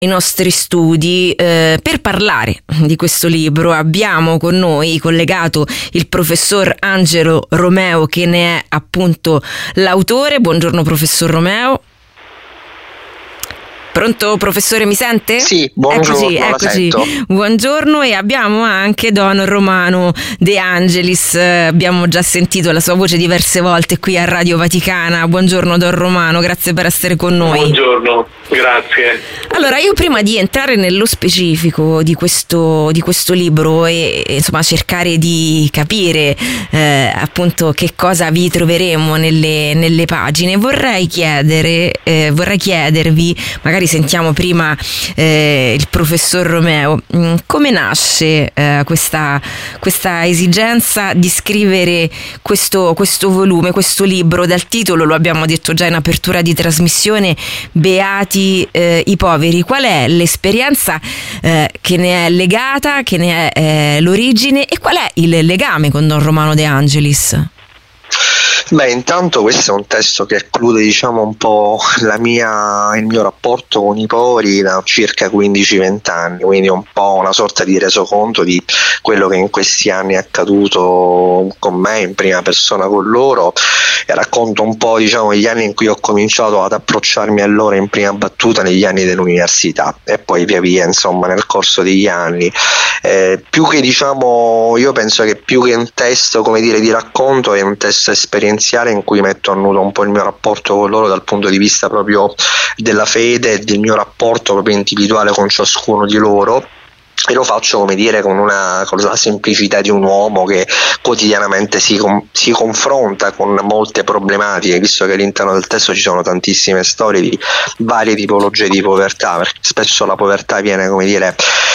I nostri studi per parlare di questo libro abbiamo con noi collegato il professor Angelo Romeo, che ne è appunto l'autore. Buongiorno professor Romeo. Pronto professore, mi sente? Sì, buongiorno, eccoci. Buongiorno, e abbiamo anche Don Romano De Angelis, abbiamo già sentito la sua voce diverse volte qui a Radio Vaticana. Buongiorno Don Romano, grazie per essere con noi. Buongiorno, grazie. Allora, io prima di entrare nello specifico di questo libro e insomma cercare di capire appunto che cosa vi troveremo nelle pagine, vorrei chiedervi, magari sentiamo prima il professor Romeo, come nasce questa esigenza di scrivere questo volume, questo libro. Dal titolo lo abbiamo detto già in apertura di trasmissione, Beati i poveri. Qual è l'esperienza che ne è legata, che ne è l'origine, e qual è il legame con Don Romano De Angelis? Beh, intanto questo è un testo che include, diciamo, un po' il mio rapporto con i poveri da circa 15-20 anni, quindi un po' una sorta di resoconto di quello che in questi anni è accaduto con me in prima persona con loro, e racconto un po', diciamo, gli anni in cui ho cominciato ad approcciarmi a loro in prima battuta negli anni dell'università, e poi via via, insomma, nel corso degli anni. Più che, diciamo, io penso che più che un testo, come dire, di racconto, è un testo esperienziale in cui metto a nudo un po' il mio rapporto con loro dal punto di vista proprio della fede e del mio rapporto proprio individuale con ciascuno di loro. E lo faccio, come dire, con la semplicità di un uomo che quotidianamente si confronta con molte problematiche, visto che all'interno del testo ci sono tantissime storie di varie tipologie di povertà, perché spesso la povertà viene, come dire,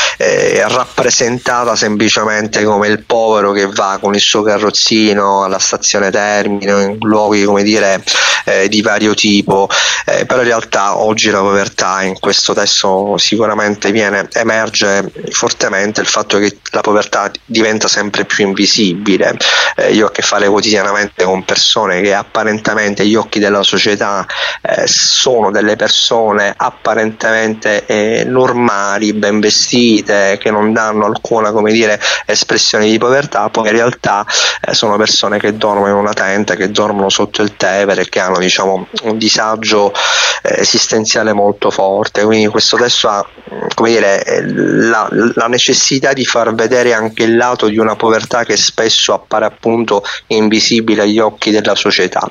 rappresentata semplicemente come il povero che va con il suo carrozzino alla stazione Termini, in luoghi, come dire, di vario tipo, però in realtà oggi la povertà in questo testo sicuramente emerge fortemente il fatto che la povertà diventa sempre più invisibile. Io ho a che fare quotidianamente con persone che apparentemente agli occhi della società sono delle persone apparentemente normali, ben vestite, che non danno alcuna, come dire, espressione di povertà, poi in realtà sono persone che dormono in una tenda, che dormono sotto il Tevere, che hanno, diciamo, un disagio esistenziale molto forte. Quindi questo testo ha, come dire, la necessità di far vedere anche il lato di una povertà che spesso appare appunto invisibile agli occhi della società.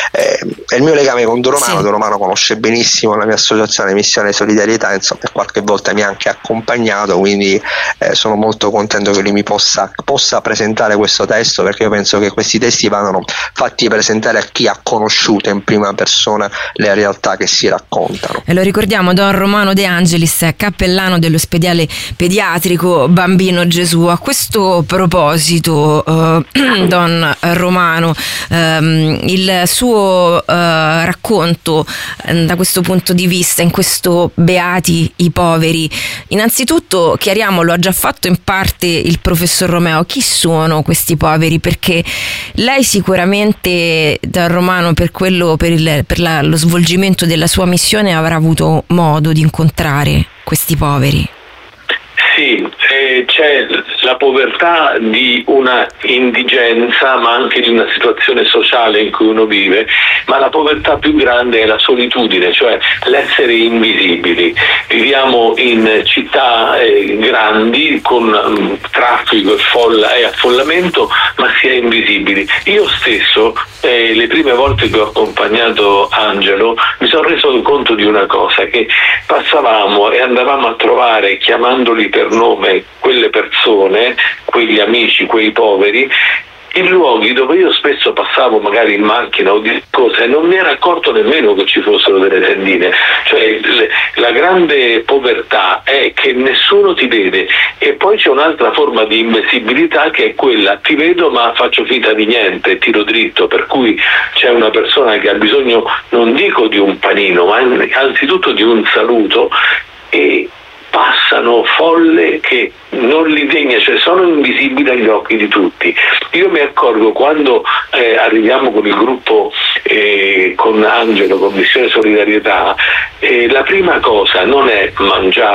Il mio legame con Don Romano, sì. Don Romano conosce benissimo la mia associazione Missione Solidarietà, insomma, qualche volta mi ha anche accompagnato, quindi sono molto contento che lui mi possa presentare questo testo, perché io penso che questi testi vadano fatti presentare a chi ha conosciuto in prima persona le realtà che si raccontano. E lo ricordiamo, Don Romano De Angelis è cappellano dell'ospedale pediatrico Bambino Gesù. A questo proposito, Don Romano, il suo racconto da questo punto di vista, in questo Beati i poveri, innanzitutto chiariamolo, ha già fatto in parte il professor Romeo, chi sono questi poveri? Perché lei sicuramente, Don Romano, per lo svolgimento della sua missione avrà avuto modo di incontrare questi poveri. Sì, c'è la povertà di una indigenza, ma anche di una situazione sociale in cui uno vive, ma la povertà più grande è la solitudine, cioè l'essere invisibili. Viviamo in città grandi con traffico e affollamento, ma si è invisibili. Io stesso, le prime volte che ho accompagnato Angelo, mi sono reso conto di una cosa, che passavamo e andavamo a trovare, chiamandoli per nome, quelle persone, quegli amici, quei poveri, in luoghi dove io spesso passavo magari in macchina o di cose e non mi ero accorto nemmeno che ci fossero delle tendine. Cioè la grande povertà è che nessuno ti vede, e poi c'è un'altra forma di invisibilità che è quella: ti vedo ma faccio finta di niente, tiro dritto, per cui c'è una persona che ha bisogno, non dico di un panino, ma anzitutto di un saluto, e passano folle che non li degna, cioè sono invisibili agli occhi di tutti. Io mi accorgo quando arriviamo con il gruppo, con Angelo, con Missione Solidarietà, la prima cosa non è mangiare